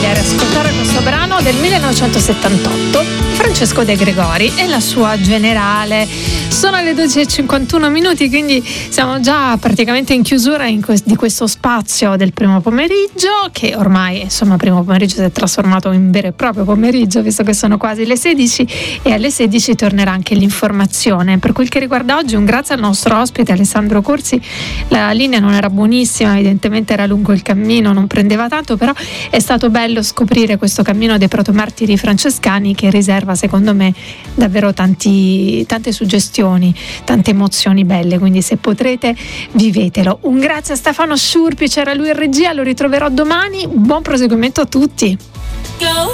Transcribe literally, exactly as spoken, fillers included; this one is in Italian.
a riascoltare questo brano del millenovecentosettantotto, Francesco De Gregori e la sua Generale. Sono le dodici e cinquantuno minuti, quindi siamo già praticamente in chiusura in que- di questo spazio del primo pomeriggio, che ormai insomma primo pomeriggio si è trasformato in vero e proprio pomeriggio, visto che sono quasi le sedici, e alle sedici tornerà anche l'informazione. Per quel che riguarda oggi, un grazie al nostro ospite Alessandro Corsi. La linea non era buonissima, evidentemente era lungo il cammino, non prendeva tanto, però è stato bello scoprire questo cammino dei protomartiri francescani, che riserva secondo me davvero tanti, tante suggestioni, tante emozioni belle, quindi se potrete vivetelo. Un grazie a Stefano Sciurpi, c'era lui in regia, lo ritroverò domani. Buon proseguimento a tutti.